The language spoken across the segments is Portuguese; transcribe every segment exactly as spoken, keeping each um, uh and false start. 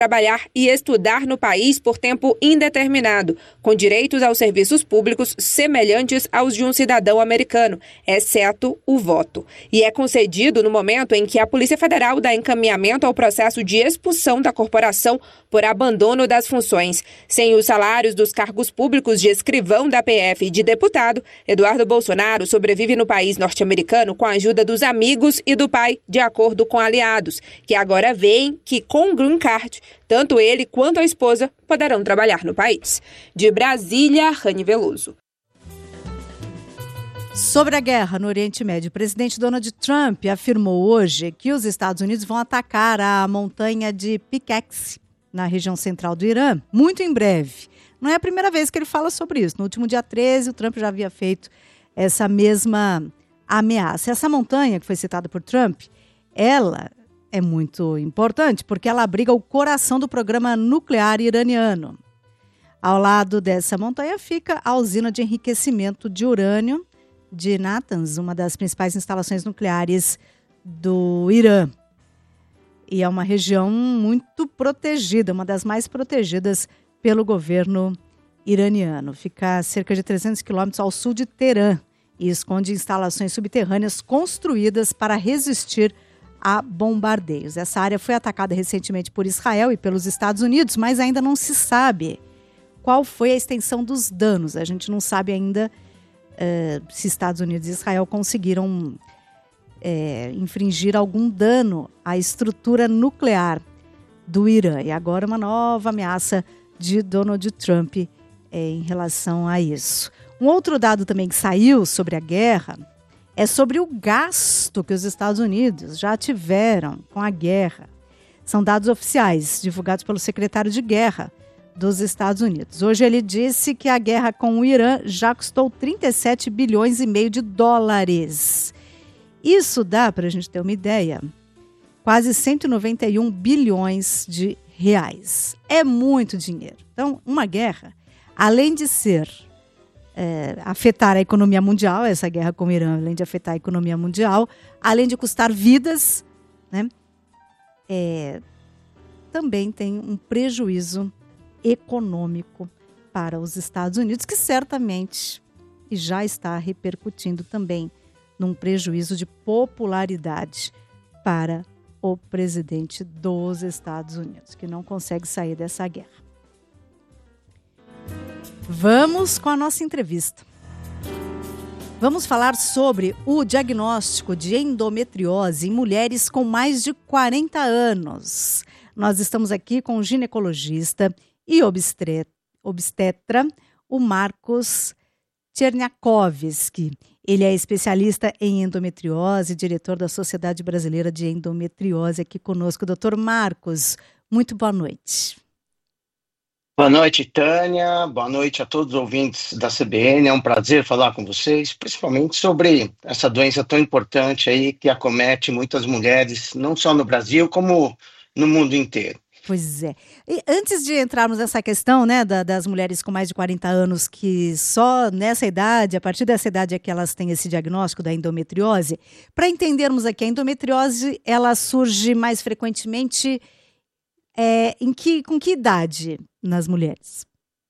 trabalhar e estudar no país por tempo indeterminado, com direitos aos serviços públicos semelhantes aos de um cidadão americano, exceto o voto. E é concedido no momento em que a Polícia Federal dá encaminhamento ao processo de expulsão da corporação por abandono das funções. Sem os salários dos cargos públicos de escrivão da P F e de deputado, Eduardo Bolsonaro sobrevive no país norte-americano com a ajuda dos amigos e do pai, de acordo com aliados, que agora veem que com o Green Card, tanto ele quanto a esposa poderão trabalhar no país. De Brasília, Rani Veloso. Sobre a guerra no Oriente Médio, o presidente Donald Trump afirmou hoje que os Estados Unidos vão atacar a montanha de Pickex, na região central do Irã, muito em breve. Não é a primeira vez que ele fala sobre isso. No último dia treze, o Trump já havia feito essa mesma ameaça. Essa montanha que foi citada por Trump, ela é muito importante porque ela abriga o coração do programa nuclear iraniano. Ao lado dessa montanha fica a usina de enriquecimento de urânio de Natanz, uma das principais instalações nucleares do Irã. E é uma região muito protegida, uma das mais protegidas pelo governo iraniano. Fica a cerca de trezentos quilômetros ao sul de Teherã e esconde instalações subterrâneas construídas para resistir a bombardeios. Essa área foi atacada recentemente por Israel e pelos Estados Unidos, mas ainda não se sabe qual foi a extensão dos danos. A gente não sabe ainda uh, se Estados Unidos e Israel conseguiram uh, infringir algum dano à estrutura nuclear do Irã. E agora uma nova ameaça de Donald Trump uh, em relação a isso. Um outro dado também que saiu sobre a guerra é sobre o gasto que os Estados Unidos já tiveram com a guerra. São dados oficiais, divulgados pelo secretário de Guerra dos Estados Unidos. Hoje ele disse que a guerra com o Irã já custou trinta e sete bilhões e meio de dólares. Isso dá, para a gente ter uma ideia, quase cento e noventa e um bilhões de reais. É muito dinheiro. Então, uma guerra, além de ser É, afetar a economia mundial, essa guerra com o Irã, além de afetar a economia mundial, além de custar vidas, né, é, também tem um prejuízo econômico para os Estados Unidos, que certamente e já está repercutindo também num prejuízo de popularidade para o presidente dos Estados Unidos, que não consegue sair dessa guerra. Vamos com a nossa entrevista. Vamos falar sobre o diagnóstico de endometriose em mulheres com mais de quarenta anos. Nós estamos aqui com o ginecologista e obstetra, o Marcos Cherniakowski. Ele é especialista em endometriose, diretor da Sociedade Brasileira de Endometriose, aqui conosco. doutor Marcos, muito boa noite. Boa noite, Tânia. Boa noite a todos os ouvintes da C B N. É um prazer falar com vocês, principalmente sobre essa doença tão importante aí que acomete muitas mulheres, não só no Brasil, como no mundo inteiro. Pois é. E antes de entrarmos nessa questão, né, da, das mulheres com mais de quarenta anos, que só nessa idade, a partir dessa idade é que elas têm esse diagnóstico da endometriose, para entendermos aqui, a endometriose, ela surge mais frequentemente é, em que, com que idade nas mulheres?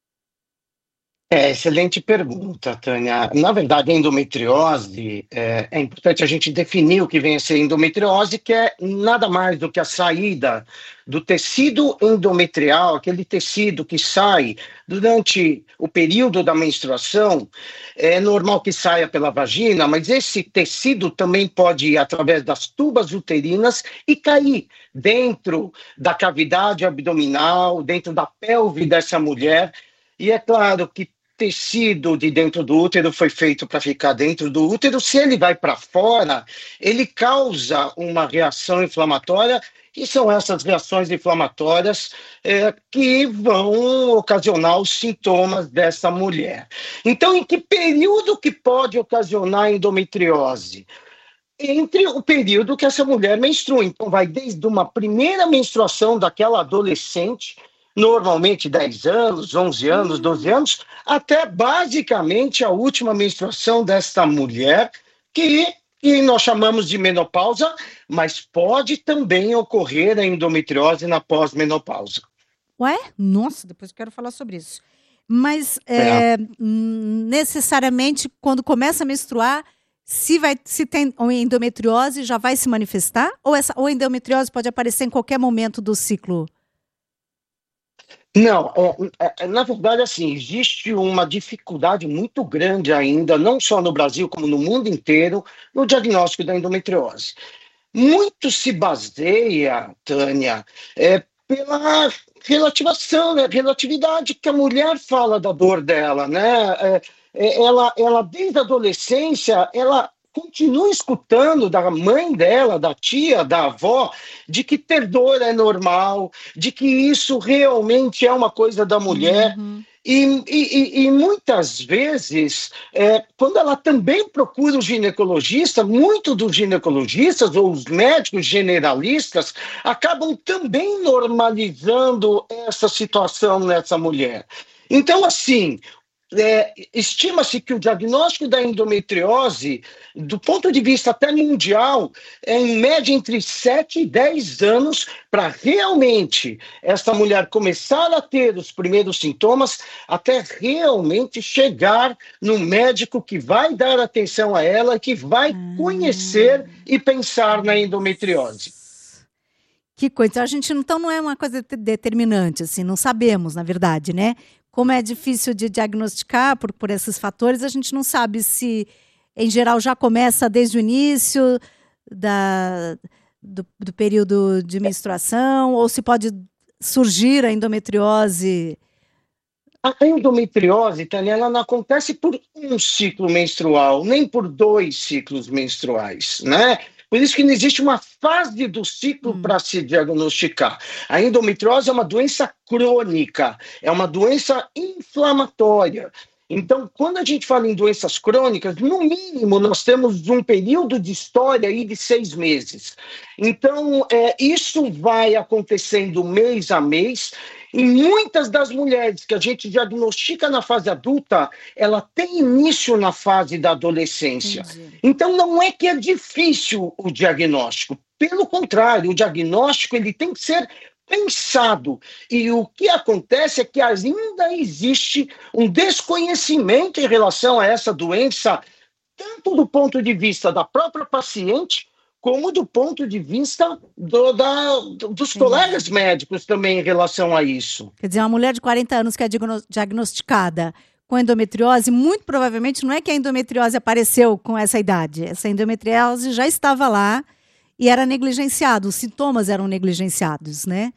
É, excelente pergunta, Tânia. Na verdade, a endometriose, é, é importante a gente definir o que vem a ser endometriose, que é nada mais do que a saída do tecido endometrial, aquele tecido que sai durante o período da menstruação. É normal que saia pela vagina, mas esse tecido também pode ir através das tubas uterinas e cair dentro da cavidade abdominal, dentro da pelve dessa mulher. E é claro que tecido de dentro do útero foi feito para ficar dentro do útero. Se ele vai para fora, ele causa uma reação inflamatória, e são essas reações inflamatórias é, que vão ocasionar os sintomas dessa mulher. Então, em que período que pode ocasionar endometriose? Entre o período que essa mulher menstrua. Então, vai desde uma primeira menstruação daquela adolescente, normalmente dez anos, onze anos, doze anos, até basicamente a última menstruação desta mulher, que que nós chamamos de menopausa, mas pode também ocorrer a endometriose na pós-menopausa. Ué? Nossa, depois eu quero falar sobre isso. Mas É. é, necessariamente, quando começa a menstruar, se, vai, se tem endometriose, já vai se manifestar? Ou, essa, ou a endometriose pode aparecer em qualquer momento do ciclo? Não, é, é, na verdade, assim, existe uma dificuldade muito grande ainda, não só no Brasil, como no mundo inteiro, no diagnóstico da endometriose. Muito se baseia, Tânia, é, pela relativação, né, relatividade que a mulher fala da dor dela, né? É, é, ela, ela, desde a adolescência, ela continua escutando da mãe dela, da tia, da avó, de que ter dor é normal, de que isso realmente é uma coisa da mulher. Uhum. E, e, e muitas vezes, é, quando ela também procura o ginecologista, muitos dos ginecologistas ou os médicos generalistas acabam também normalizando essa situação nessa mulher. Então, assim, é, estima-se que o diagnóstico da endometriose, do ponto de vista até mundial, é em média entre sete e dez anos para realmente essa mulher começar a ter os primeiros sintomas, até realmente chegar no médico que vai dar atenção a ela, que vai Ah. conhecer e pensar na endometriose. Que coisa. Então, a gente então não é uma coisa determinante, assim, não sabemos, na verdade, né? Como é difícil de diagnosticar por, por esses fatores, a gente não sabe se, em geral, já começa desde o início da, do, do período de menstruação, ou se pode surgir a endometriose. A endometriose, Tânia, ela não acontece por um ciclo menstrual, nem por dois ciclos menstruais, né? Por isso que não existe uma fase do ciclo Hum. para se diagnosticar. A endometriose é uma doença crônica, é uma doença inflamatória. Então, quando a gente fala em doenças crônicas, no mínimo nós temos um período de história aí de seis meses. Então, é, isso vai acontecendo mês a mês. E muitas das mulheres que a gente diagnostica na fase adulta, ela tem início na fase da adolescência. Entendi. Então, não é que é difícil o diagnóstico. Pelo contrário, o diagnóstico ele tem que ser pensado. E o que acontece é que ainda existe um desconhecimento em relação a essa doença, tanto do ponto de vista da própria paciente, como do ponto de vista do, da, dos Entendi. colegas médicos também em relação a isso. Quer dizer, uma mulher de quarenta anos que é diagno- diagnosticada com endometriose, muito provavelmente não é que a endometriose apareceu com essa idade. Essa endometriose já estava lá e era negligenciado, os sintomas eram negligenciados, né?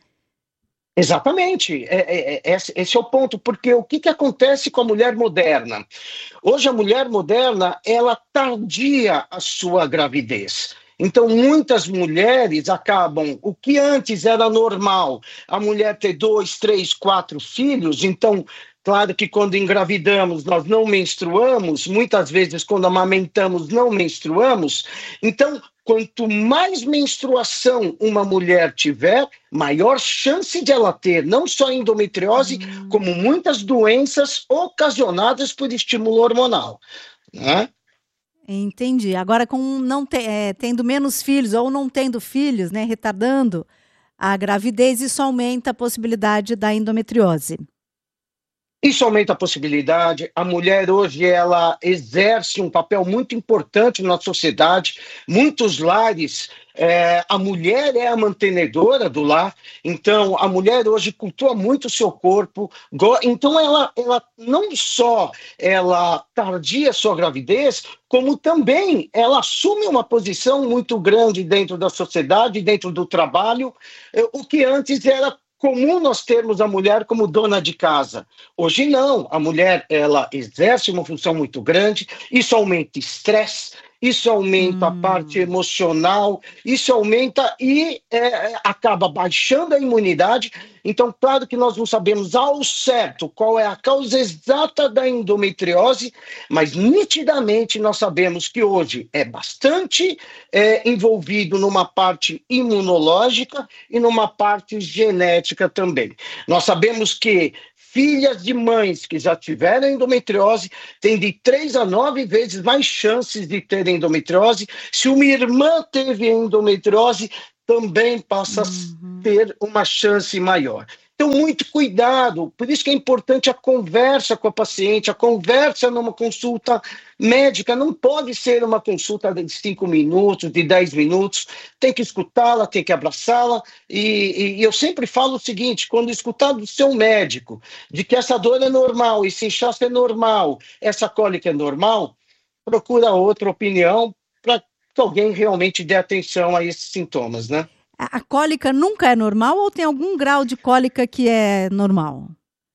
Exatamente, é, é, é, esse, esse é o ponto, porque o que, que acontece com a mulher moderna? Hoje a mulher moderna, ela tardia a sua gravidez. Então, muitas mulheres acabam, o que antes era normal, a mulher ter dois, três, quatro filhos, então, claro que quando engravidamos nós não menstruamos, muitas vezes quando amamentamos não menstruamos, então, quanto mais menstruação uma mulher tiver, maior chance de ela ter não só endometriose, Hum. como muitas doenças ocasionadas por estímulo hormonal, né? Entendi. Agora, com não te- é, tendo menos filhos ou não tendo filhos, né, retardando a gravidez, isso aumenta a possibilidade da endometriose. Isso aumenta a possibilidade. A mulher hoje ela exerce um papel muito importante na sociedade. Muitos lares, é, a mulher é a mantenedora do lar. Então, a mulher hoje cultua muito o seu corpo. Go- Então, ela, ela não só ela tardia a sua gravidez, como também ela assume uma posição muito grande dentro da sociedade, dentro do trabalho, eh, o que antes era comum nós termos a mulher como dona de casa. Hoje não, a mulher ela exerce uma função muito grande, isso aumenta estresse, isso aumenta a Hum. parte emocional, isso aumenta e é, acaba baixando a imunidade. Então, claro que nós não sabemos ao certo qual é a causa exata da endometriose, mas nitidamente nós sabemos que hoje é bastante é, envolvido numa parte imunológica e numa parte genética também. Nós sabemos que filhas de mães que já tiveram endometriose têm de três a nove vezes mais chances de ter endometriose. Se uma irmã teve endometriose, também passa Uhum. a ter uma chance maior. Então, muito cuidado. Por isso que é importante a conversa com a paciente, a conversa numa consulta médica. Não pode ser uma consulta de cinco minutos, de dez minutos. Tem que escutá-la, tem que abraçá-la. E, e eu sempre falo o seguinte, quando escutar do seu médico de que essa dor é normal, esse inchaço é normal, essa cólica é normal, procura outra opinião para que alguém realmente dê atenção a esses sintomas, né? A, a cólica nunca é normal ou tem algum grau de cólica que é normal?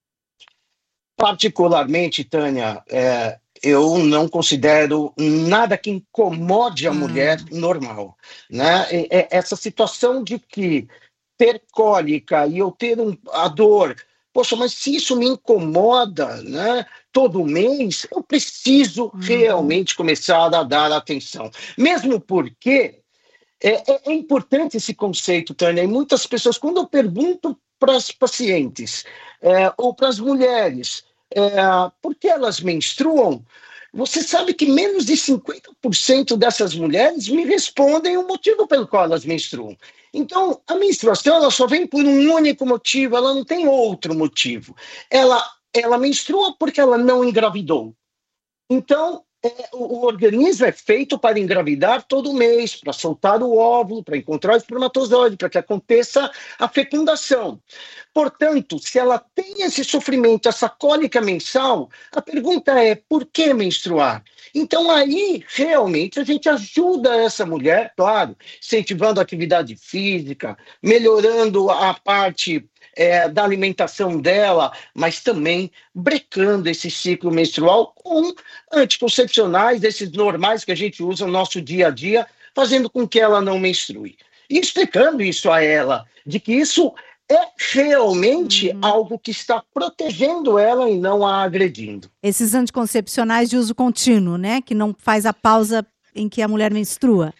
Particularmente, Tânia, é, eu não considero nada que incomode a Ah. mulher normal, né? E- e- essa situação de que ter cólica e eu ter um, a dor, poxa, mas se isso me incomoda, né, todo mês, eu preciso Uhum. realmente começar a dar atenção. Mesmo porque é, é- é importante esse conceito, Tânia, e muitas pessoas, quando eu pergunto para as pacientes é, ou para as mulheres é, por que elas menstruam, você sabe que menos de cinquenta por cento dessas mulheres me respondem o motivo pelo qual elas menstruam. Então, a menstruação ela só vem por um único motivo, ela não tem outro motivo. Ela, ela menstrua porque ela não engravidou. Então, é, o, o organismo é feito para engravidar todo mês, para soltar o óvulo, para encontrar o espermatozoide, para que aconteça a fecundação. Portanto, se ela tem esse sofrimento, essa cólica mensal, a pergunta é, por que menstruar? Então, aí, realmente, a gente ajuda essa mulher, claro, incentivando a atividade física, melhorando a parte é, da alimentação dela, mas também brecando esse ciclo menstrual com anticoncepcionais, esses normais que a gente usa no nosso dia a dia, fazendo com que ela não menstrue. E explicando isso a ela, de que isso é realmente Uhum. algo que está protegendo ela e não a agredindo. Esses anticoncepcionais de uso contínuo, né? Que não faz a pausa em que a mulher menstrua.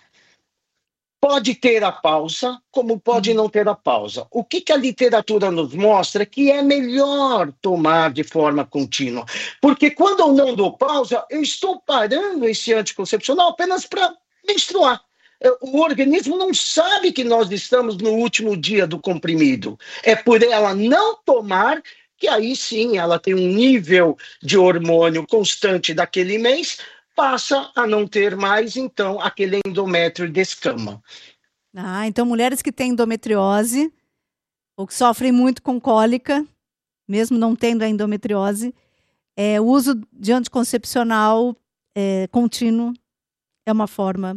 Pode ter a pausa, como pode Hum. não ter a pausa. O que, que a literatura nos mostra é que é melhor tomar de forma contínua. Porque quando eu não dou pausa, eu estou parando esse anticoncepcional apenas para menstruar. É, o organismo não sabe que nós estamos no último dia do comprimido. É por ela não tomar que aí sim ela tem um nível de hormônio constante daquele mês, passa a não ter mais, então, aquele endométrio descama. Ah, então mulheres que têm endometriose ou que sofrem muito com cólica, mesmo não tendo a endometriose, é, o uso de anticoncepcional é, contínuo é uma forma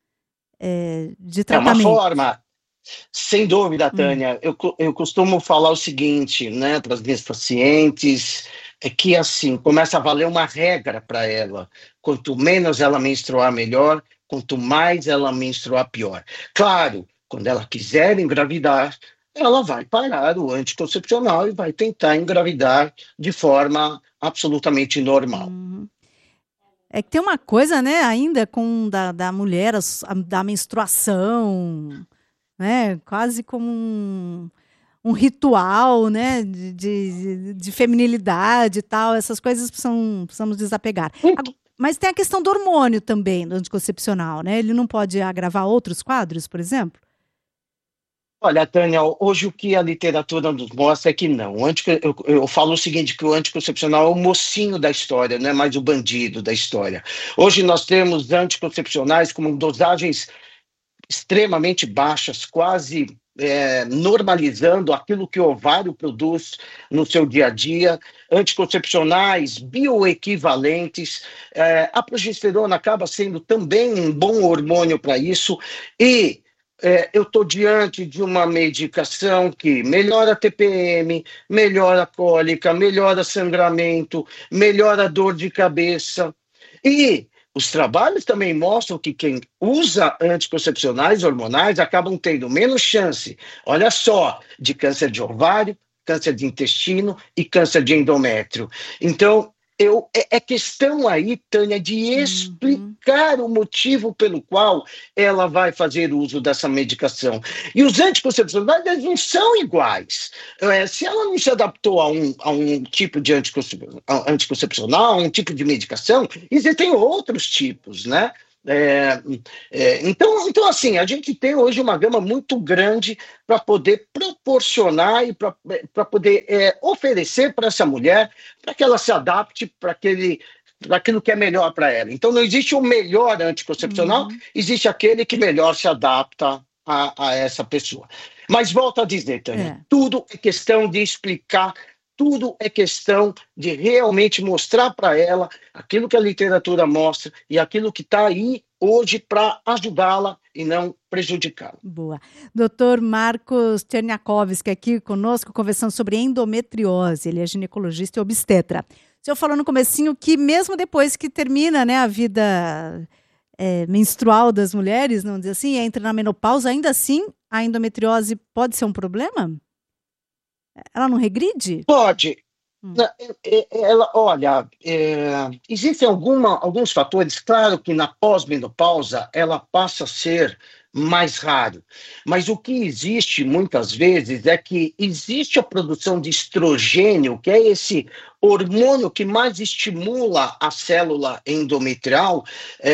é, de É uma tratamento. forma, sem dúvida, Hum. Tânia. Eu, co- eu costumo falar o seguinte, né, para as minhas pacientes, é que assim, começa a valer uma regra para ela. Quanto menos ela menstruar, melhor. Quanto mais ela menstruar, pior. Claro, quando ela quiser engravidar, ela vai parar o anticoncepcional e vai tentar engravidar de forma absolutamente normal. Uhum. É que tem uma coisa, né, ainda com da, da mulher, as- a- da menstruação, né, quase como um, um ritual, né, de, de, de feminilidade e tal, essas coisas precisam, precisamos desapegar. Ago- Mas tem a questão do hormônio também, do anticoncepcional, né, ele não pode agravar outros quadros, por exemplo? Olha, Tânia, hoje o que a literatura nos mostra é que não. O antico- eu, eu falo o seguinte, que o anticoncepcional é o mocinho da história, não é mais o bandido da história. Hoje nós temos anticoncepcionais com dosagens extremamente baixas, quase é, normalizando aquilo que o ovário produz no seu dia a dia, anticoncepcionais bioequivalentes, é, a progesterona acaba sendo também um bom hormônio para isso, e é, eu estou diante de uma medicação que melhora a T P M, melhora a cólica, melhora sangramento, melhora a dor de cabeça, e os trabalhos também mostram que quem usa anticoncepcionais hormonais acabam tendo menos chance, olha só, de câncer de ovário, câncer de intestino e câncer de endométrio. Então, eu, é, é questão aí, Tânia, de explicar uhum. o motivo pelo qual ela vai fazer uso dessa medicação. E os anticoncepcionais, eles não são iguais. É, se ela não se adaptou a um, a um tipo de anticoncepcional, a um tipo de medicação, existem outros tipos, né? É, é, então, então, assim, a gente tem hoje uma gama muito grande para poder proporcionar e para poder é, oferecer para essa mulher, para que ela se adapte para aquele, para aquilo que é melhor para ela. Então, não existe o melhor anticoncepcional, uhum. existe aquele que melhor se adapta a, a essa pessoa. Mas volto a dizer, Tânia, é. tudo é questão de explicar. Tudo é questão de realmente mostrar para ela aquilo que a literatura mostra e aquilo que está aí hoje para ajudá-la e não prejudicá-la. Boa. doutor Marcos Cherniakowski aqui conosco, conversando sobre endometriose. Ele é ginecologista e obstetra. O senhor falou no comecinho que mesmo depois que termina, né, a vida é, menstrual das mulheres, não dizer assim, entra na menopausa, ainda assim a endometriose pode ser um problema? Ela não regride? Pode. Hum. Ela, olha, é, existem alguma, alguns fatores, claro que na pós-menopausa ela passa a ser mais raro, mas o que existe muitas vezes é que existe a produção de estrogênio, que é esse hormônio que mais estimula a célula endometrial,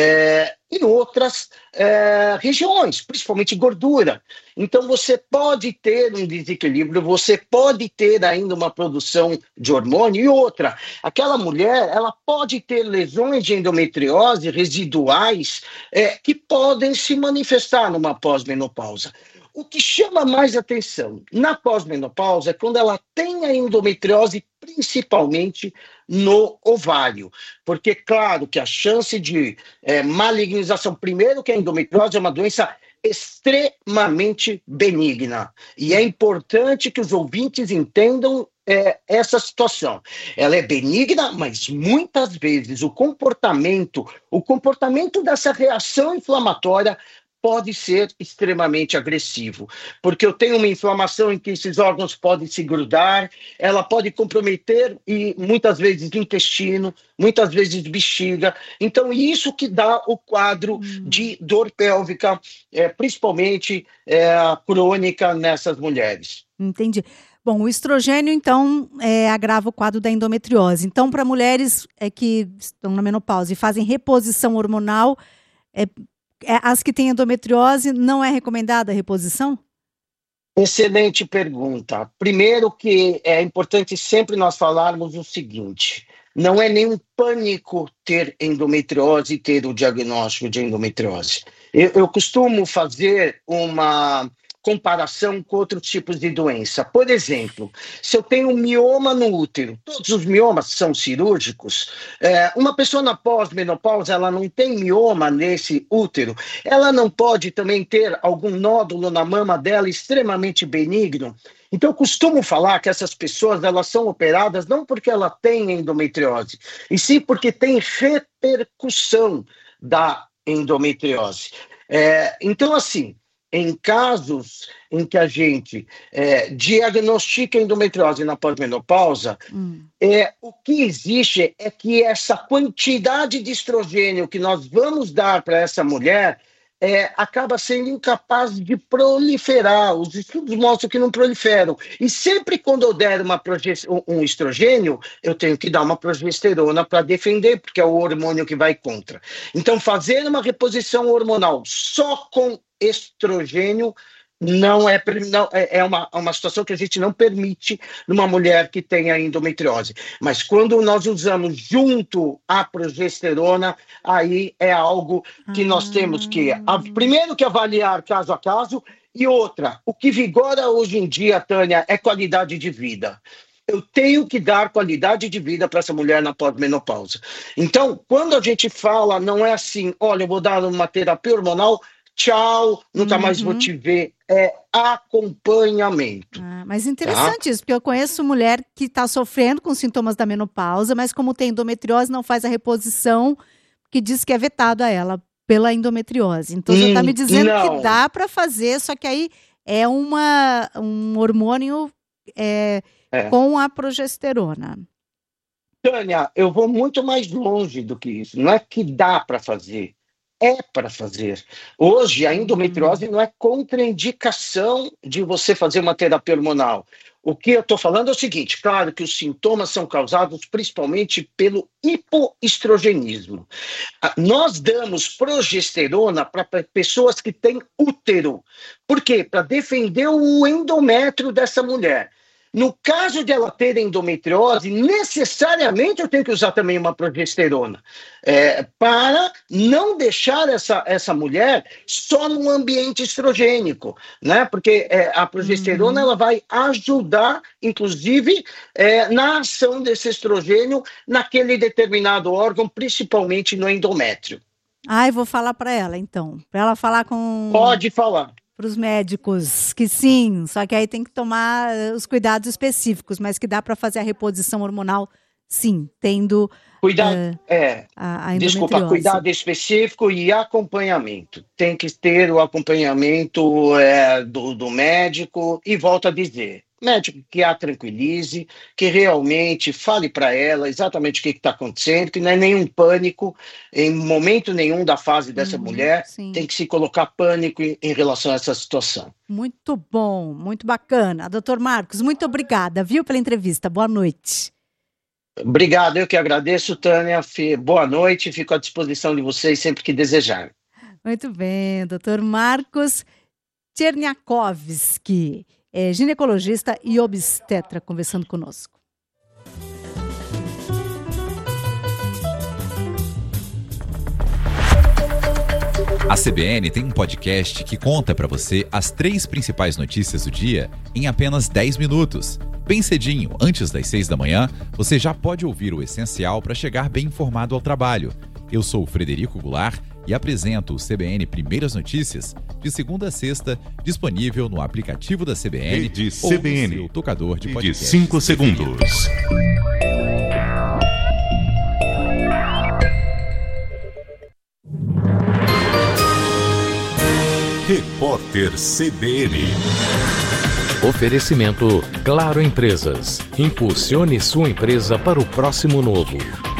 é, em outras é, regiões, principalmente gordura. Então você pode ter um desequilíbrio, você pode ter ainda uma produção de hormônio. E outra, aquela mulher, ela pode ter lesões de endometriose residuais é, que podem se manifestar numa pós-menopausa. O que chama mais atenção na pós-menopausa é quando ela tem a endometriose, principalmente no ovário. Porque, claro, que a chance de é, malignização, primeiro que a endometriose é uma doença extremamente benigna. E é importante que os ouvintes entendam é, essa situação. Ela é benigna, mas muitas vezes o comportamento, o comportamento dessa reação inflamatória pode ser extremamente agressivo, porque eu tenho uma inflamação em que esses órgãos podem se grudar, ela pode comprometer e muitas vezes intestino, muitas vezes bexiga. Então isso que dá o quadro hum. de dor pélvica, é, principalmente é, crônica nessas mulheres. Entendi. Bom, o estrogênio, então, é, agrava o quadro da endometriose. Então, para mulheres é, que estão na menopausa e fazem reposição hormonal, é, as que têm endometriose, não é recomendada a reposição? Excelente pergunta. Primeiro que é importante sempre nós falarmos o seguinte, não é nenhum pânico ter endometriose e ter o diagnóstico de endometriose. Eu, eu costumo fazer uma comparação com outros tipos de doença. Por exemplo, se eu tenho um mioma no útero, todos os miomas são cirúrgicos, é, uma pessoa na pós-menopausa, ela não tem mioma nesse útero, ela não pode também ter algum nódulo na mama dela extremamente benigno. Então, eu costumo falar que essas pessoas, elas são operadas não porque ela tem endometriose, e sim porque tem repercussão da endometriose. É, então, assim, em casos em que a gente é, diagnostica endometriose na pós-menopausa, hum. é, o que existe é que essa quantidade de estrogênio que nós vamos dar para essa mulher é, acaba sendo incapaz de proliferar. Os estudos mostram que não proliferam. E sempre quando eu der uma um estrogênio, eu tenho que dar uma progesterona para defender, porque é o hormônio que vai contra. Então, fazer uma reposição hormonal só com estrogênio não é, não, é uma, uma situação que a gente não permite numa mulher que tenha endometriose. Mas quando nós usamos junto a progesterona, aí é algo que ah. nós temos que, a, primeiro que avaliar caso a caso, e outra, o que vigora hoje em dia, Tânia, é qualidade de vida. Eu tenho que dar qualidade de vida para essa mulher na pós-menopausa. Então, quando a gente fala, não é assim, olha, eu vou dar uma terapia hormonal, tchau, nunca uhum. mais vou te ver. É acompanhamento. Ah, mas interessante tá? isso, porque eu conheço mulher que está sofrendo com sintomas da menopausa, mas como tem endometriose, não faz a reposição, que diz que é vetado a ela pela endometriose. Então, hum, você está me dizendo não. que dá para fazer, só que aí é uma, um hormônio é, é. com a progesterona. Tânia, eu vou muito mais longe do que isso. Não é que dá para fazer, é para fazer. Hoje, a endometriose não é contraindicação de você fazer uma terapia hormonal. O que eu estou falando é o seguinte, claro que os sintomas são causados principalmente pelo hipoestrogenismo. Nós damos progesterona para pessoas que têm útero. Por quê? Para defender o endométrio dessa mulher. No caso de ela ter endometriose, necessariamente eu tenho que usar também uma progesterona, é, para não deixar essa, essa mulher só num ambiente estrogênico, né? Porque é, a progesterona, uhum, ela vai ajudar, inclusive, é, na ação desse estrogênio naquele determinado órgão, principalmente no endométrio. Ah, eu vou falar para ela, então. Para ela falar com... Pode falar. Para os médicos, que sim, só que aí tem que tomar os cuidados específicos, mas que dá para fazer a reposição hormonal, sim, tendo cuidado, uh, é, a, a desculpa, cuidado específico e acompanhamento. Tem que ter o acompanhamento é, do, do médico e volto a dizer, médico que a tranquilize, que realmente fale para ela exatamente o que está acontecendo, que não é nenhum pânico, em momento nenhum da fase dessa uhum, mulher, sim, tem que se colocar pânico em, em relação a essa situação. Muito bom, muito bacana. doutor Marcos, muito obrigada, viu, pela entrevista. Boa noite. Obrigado, eu que agradeço, Tânia. Boa noite, fico à disposição de vocês sempre que desejarem. Muito bem, doutor Marcos Cherniakowski, é ginecologista e obstetra, conversando conosco. A C B N tem um podcast que conta para você as três principais notícias do dia em apenas dez minutos. Bem cedinho, antes das seis da manhã, você já pode ouvir o essencial para chegar bem informado ao trabalho. Eu sou o Frederico Goulart e apresento o C B N Primeiras Notícias, de segunda a sexta, disponível no aplicativo da C B N Rede C B N, ou no seu tocador de podcast. De cinco segundos. Repórter C B N. Oferecimento Claro Empresas. Impulsione sua empresa para o próximo novo.